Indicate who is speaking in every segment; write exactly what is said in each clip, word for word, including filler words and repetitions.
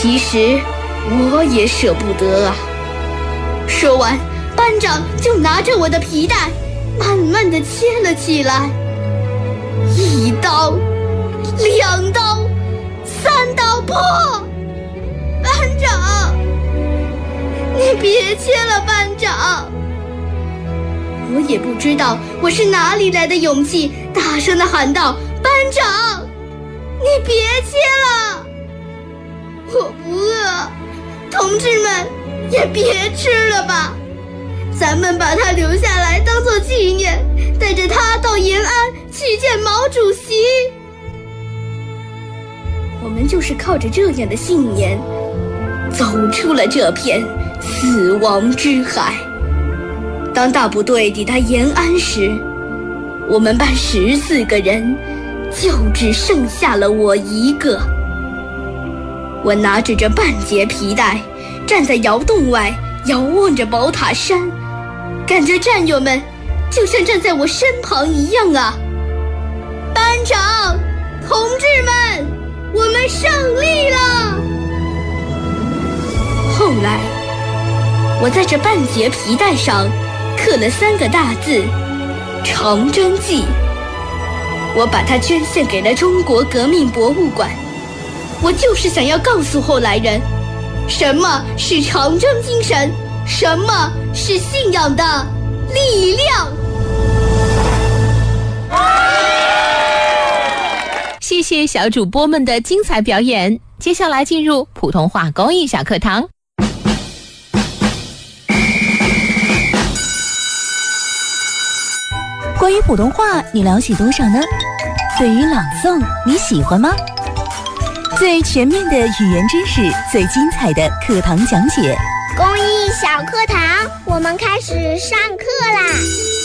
Speaker 1: 其实我也舍不得啊。说完，班长就拿着我的皮带慢慢地切了起来，一刀两刀三刀，破！班长，你别切了，班长！我也不知道我是哪里来的勇气，大声地喊道：班长，你别切了！我不饿，同志们也别吃了吧，咱们把它留下来当作纪念，带着它到延安去见毛主席。我们就是靠着这样的信念，走出了这片死亡之海。当大部队抵达延安时，我们班十四个人就只剩下了我一个。我拿着这半截皮带，站在窑洞外，遥望着宝塔山，感觉战友们就像站在我身旁一样啊！班长，同志们，我们胜利了！后来，我在这半截皮带上刻了三个大字：长征记。我把它捐献给了中国革命博物馆。我就是想要告诉后来人，什么是长征精神，什么是信仰的力量。
Speaker 2: 谢谢小主播们的精彩表演，接下来进入普通话公益小课堂。
Speaker 3: 关于普通话，你了解多少呢？对于朗诵，你喜欢吗？最全面的语言知识，最精彩的课堂讲解。
Speaker 4: 公益小课堂，我们开始上课啦！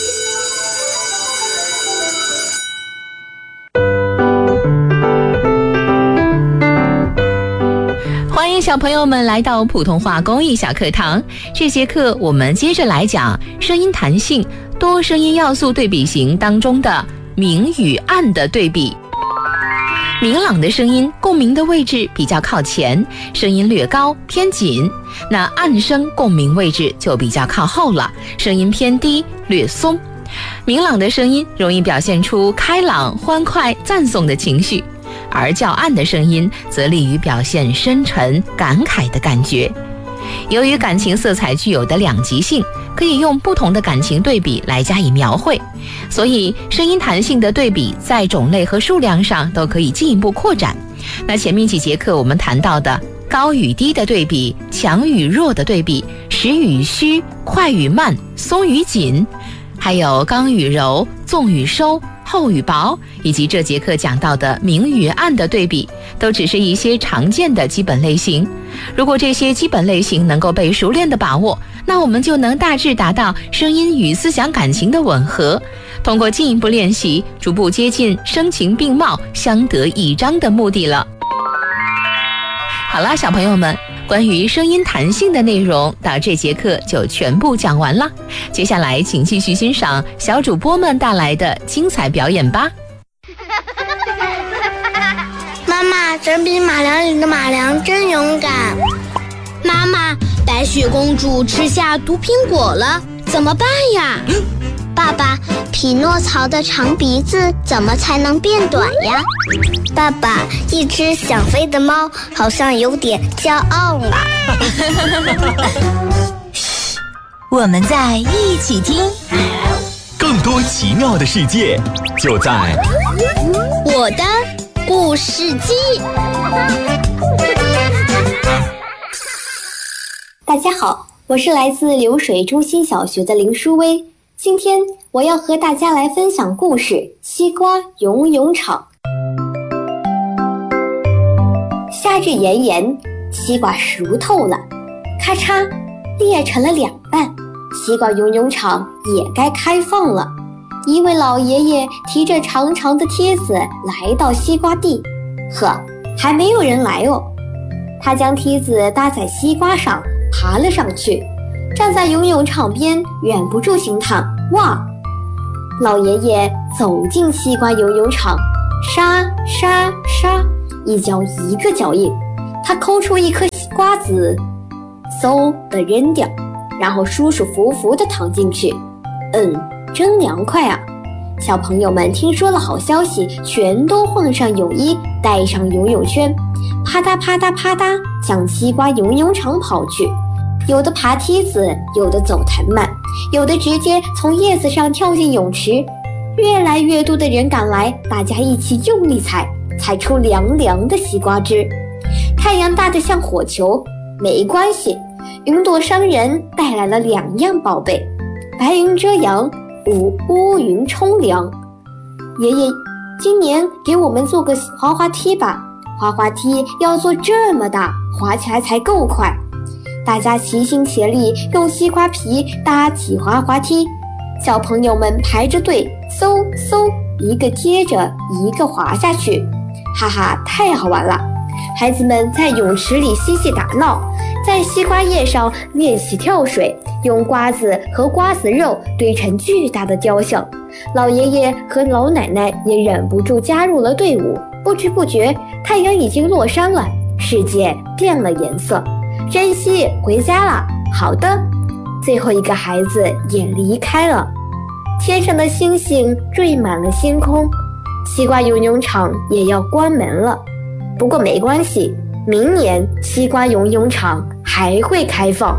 Speaker 2: 欢迎小朋友们来到普通话公益小课堂。这节课我们接着来讲声音弹性多声音要素对比型当中的明与暗的对比。明朗的声音共鸣的位置比较靠前，声音略高偏紧，那暗声共鸣位置就比较靠后了，声音偏低略松。明朗的声音容易表现出开朗欢快赞颂的情绪，而较暗的声音则利于表现深沉感慨的感觉。由于感情色彩具有的两极性，可以用不同的感情对比来加以描绘，所以声音弹性的对比在种类和数量上都可以进一步扩展。那前面几节课我们谈到的高与低的对比，强与弱的对比，实与虚，快与慢，松与紧，还有刚与柔，重与收，厚与薄，以及这节课讲到的明与暗的对比，都只是一些常见的基本类型。如果这些基本类型能够被熟练的把握，那我们就能大致达到声音与思想感情的吻合，通过进一步练习，逐步接近声情并茂、相得益彰的目的了。好了，小朋友们，关于声音弹性的内容到这节课就全部讲完了。接下来请继续欣赏小主播们带来的精彩表演吧。
Speaker 4: 妈妈，整笔马良里的马良真勇敢。妈妈，白雪公主吃下毒苹果了，怎么办呀？爸爸，匹诺曹的长鼻子怎么才能变短呀？爸爸，一只想飞的猫好像有点骄傲了。
Speaker 3: 嘘，我们在一起听。
Speaker 5: 更多奇妙的世界就在
Speaker 4: 我的故事机。
Speaker 6: 大家好，我是来自流水中心小学的林舒薇。今天我要和大家来分享故事《西瓜游泳场》。夏日炎炎，西瓜熟透了，咔嚓，裂成了两半。西瓜游泳场也该开放了。一位老爷爷提着长长的梯子来到西瓜地，呵，还没有人来哦。他将梯子搭在西瓜上，爬了上去，站在游泳场边，忍不住惊叹：哇！老爷爷走进西瓜游泳场，沙沙沙，一脚一个脚印，他抠出一颗瓜子嗖的扔掉，然后舒舒服服地躺进去。嗯，真凉快啊！小朋友们听说了好消息，全都换上泳衣，带上游泳圈，啪嗒啪嗒啪嗒向西瓜游泳场跑去。有的爬梯子，有的走藤蔓，有的直接从叶子上跳进泳池。越来越多的人赶来，大家一起用力踩，踩出凉凉的西瓜汁。太阳大得像火球，没关系，云朵商人带来了两样宝贝：白云遮阳，乌乌云冲凉。爷爷，今年给我们做个滑滑梯吧，滑滑梯要做这么大，滑起来才够快。大家齐心协力，用西瓜皮搭起滑滑梯。小朋友们排着队，嗖嗖，一个接着一个滑下去，哈哈，太好玩了！孩子们在泳池里嬉戏打闹，在西瓜叶上练习跳水，用瓜子和瓜子肉堆成巨大的雕像。老爷爷和老奶奶也忍不住加入了队伍。不知不觉，太阳已经落山了，世界变了颜色。珍惜，回家了。好的。最后一个孩子也离开了，天上的星星缀满了星空，西瓜游泳场也要关门了。不过没关系，明年西瓜游泳场还会开放。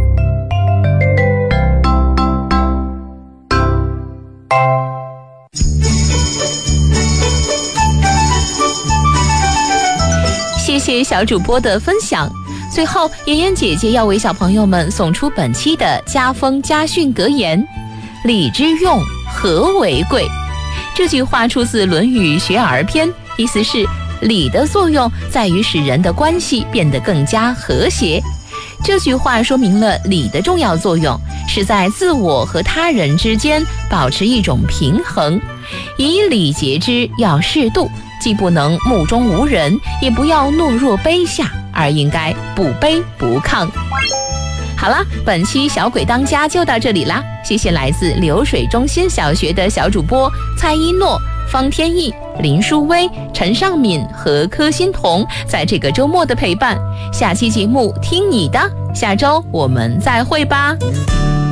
Speaker 2: 谢谢小主播的分享。最后，妍妍姐姐要为小朋友们送出本期的家风家训格言：礼之用，和为贵。这句话出自《论语·学而篇》，意思是礼的作用在于使人的关系变得更加和谐。这句话说明了礼的重要作用是在自我和他人之间保持一种平衡，以礼节之要适度，既不能目中无人，也不要懦弱卑下，而应该不卑不亢。好了，本期小鬼当家就到这里啦，谢谢来自流水中心小学的小主播蔡一诺、方天意、林淑薇、陈尚敏和柯欣彤在这个周末的陪伴。下期节目听你的，下周我们再会吧。